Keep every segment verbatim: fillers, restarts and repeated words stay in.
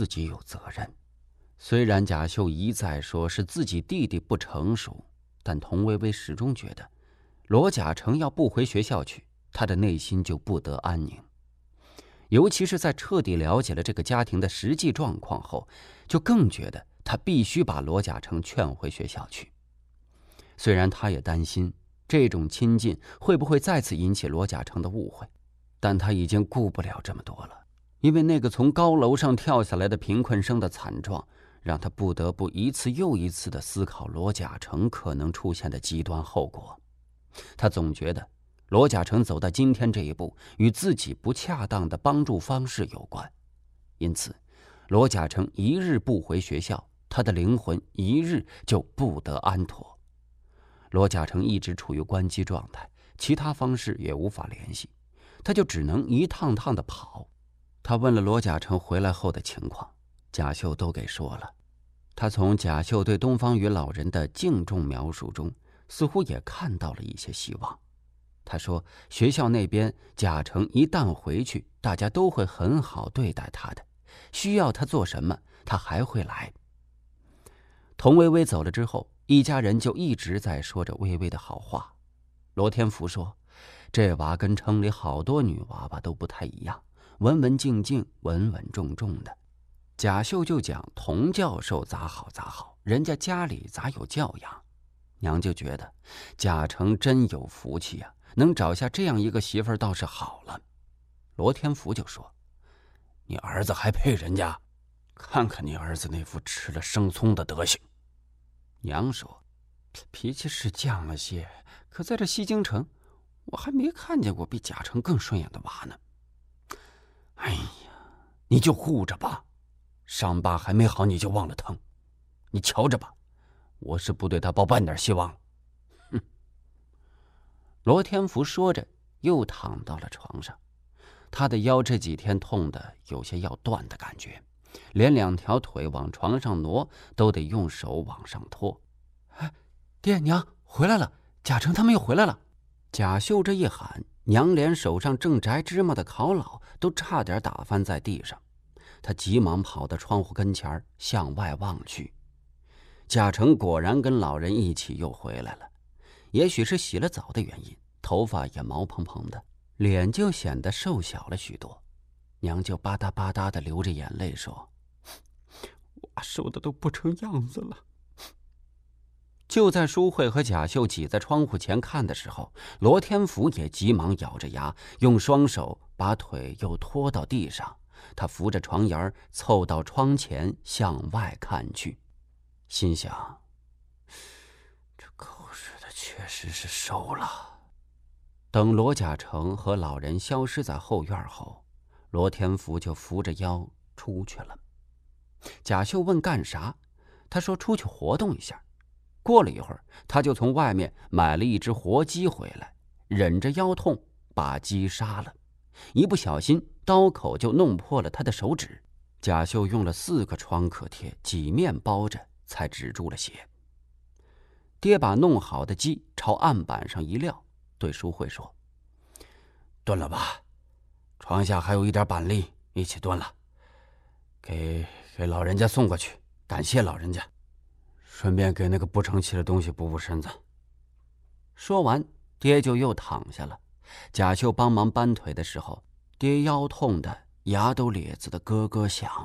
自己有责任。虽然贾秀一再说是自己弟弟不成熟，但童薇薇始终觉得罗贾成要不回学校去，他的内心就不得安宁。尤其是在彻底了解了这个家庭的实际状况后，就更觉得他必须把罗贾成劝回学校去。虽然他也担心这种亲近会不会再次引起罗贾成的误会，但他已经顾不了这么多了，因为那个从高楼上跳下来的贫困生的惨状，让他不得不一次又一次地思考罗贾成可能出现的极端后果。他总觉得罗贾成走到今天这一步与自己不恰当的帮助方式有关，因此罗贾成一日不回学校，他的灵魂一日就不得安妥。罗贾成一直处于关机状态，其他方式也无法联系，他就只能一趟趟的跑。他问了罗贾成回来后的情况，贾秀都给说了。他从贾秀对东方雨老人的敬重描述中，似乎也看到了一些希望。他说学校那边贾成一旦回去，大家都会很好对待他的，需要他做什么他还会来。童薇薇走了之后，一家人就一直在说着薇薇的好话。罗天福说这娃跟城里好多女娃娃都不太一样，文文静静稳稳重重的。贾秀就讲童教授咋好咋好，人家家里咋有教养。娘就觉得贾成真有福气啊，能找下这样一个媳妇儿倒是好了。罗天福就说你儿子还配人家，看看你儿子那副吃了生葱的德行。娘说脾气是犟了些，可在这西京城我还没看见过比贾成更顺眼的娃呢。哎呀，你就护着吧，伤疤还没好你就忘了疼，你瞧着吧，我是不对他抱半点希望了。哼！罗天福说着又躺到了床上，他的腰这几天痛得有些要断的感觉，连两条腿往床上挪都得用手往上拖。哎，爹娘回来了，贾成他们又回来了。贾秀这一喊，娘连手上正摘芝麻的烤老都差点打翻在地上。他急忙跑到窗户跟前向外望去，贾成果然跟老人一起又回来了，也许是洗了澡的原因，头发也毛蓬蓬的，脸就显得瘦小了许多。娘就吧嗒吧嗒的流着眼泪说我瘦的都不成样子了。就在淑慧和贾秀挤在窗户前看的时候，罗天福也急忙咬着牙，用双手把腿又拖到地上。他扶着床沿凑到窗前向外看去，心想这狗日的确实是瘦了。等罗贾成和老人消失在后院后，罗天福就扶着腰出去了。贾秀问干啥，他说出去活动一下。过了一会儿，他就从外面买了一只活鸡回来，忍着腰痛把鸡杀了，一不小心刀口就弄破了他的手指。贾秀用了四个创可贴几面包着，才止住了血。爹把弄好的鸡朝案板上一撂，对淑慧说炖了吧，床下还有一点板栗，一起炖了，给给老人家送过去，感谢老人家，顺便给那个不成器的东西补补身子。说完，爹就又躺下了。贾秀帮忙搬腿的时候，爹腰痛的牙都咧子的咯咯响。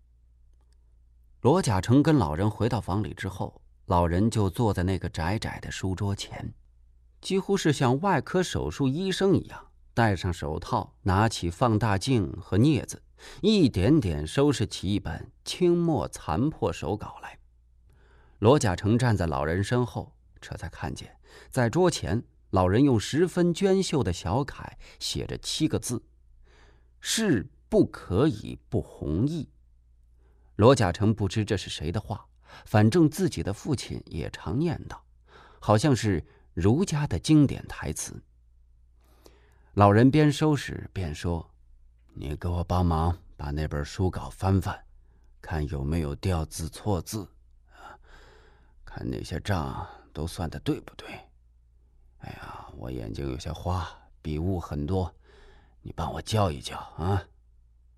罗贾成跟老人回到房里之后，老人就坐在那个窄窄的书桌前，几乎是像外科手术医生一样，戴上手套，拿起放大镜和镊子，一点点收拾起一本清末残破手稿来。罗贾成站在老人身后，这才看见在桌前老人用十分娟秀的小楷写着七个字：是不可以不弘毅。罗贾成不知这是谁的话，反正自己的父亲也常念叨，好像是儒家的经典台词。老人边收拾边说：你给我帮忙把那本书稿翻翻，看有没有掉字错字，看那些账都算得对不对。哎呀，我眼睛有些花，笔误很多，你帮我校一校啊。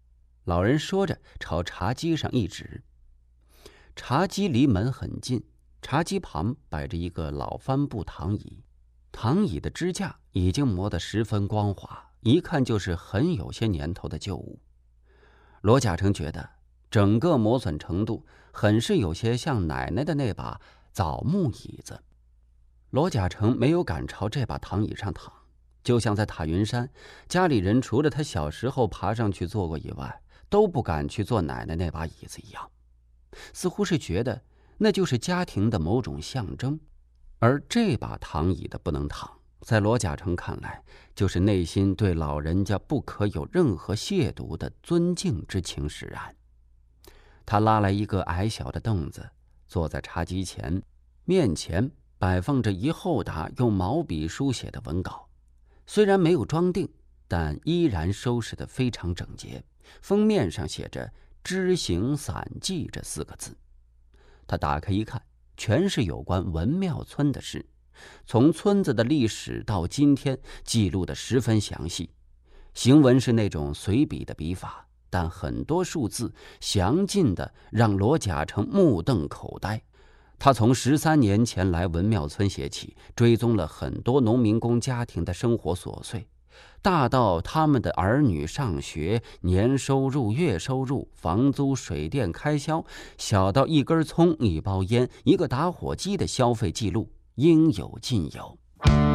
老人说着，朝茶几上一指。茶几离门很近，茶几旁摆着一个老帆布躺椅，躺椅的支架已经磨得十分光滑，一看就是很有些年头的旧物。罗甲成觉得整个磨损程度很是有些像奶奶的那把枣木椅子。罗甲成没有敢朝这把躺椅上躺，就像在塔云山，家里人除了他小时候爬上去坐过以外，都不敢去坐奶奶那把椅子一样，似乎是觉得那就是家庭的某种象征。而这把躺椅的不能躺，在罗甲成看来，就是内心对老人家不可有任何亵渎的尊敬之情使然。他拉来一个矮小的凳子，坐在茶几前，面前摆放着一厚沓用毛笔书写的文稿，虽然没有装订，但依然收拾得非常整洁。封面上写着“知行散记”这四个字。他打开一看，全是有关文庙村的事，从村子的历史到今天记录得十分详细。行文是那种随笔的笔法，但很多数字详尽的让罗甲成目瞪口呆。他从十三年前来文庙村写起，追踪了很多农民工家庭的生活琐碎，大到他们的儿女上学、年收入、月收入、房租、水电开销，小到一根葱、一包烟、一个打火机的消费记录，应有尽有。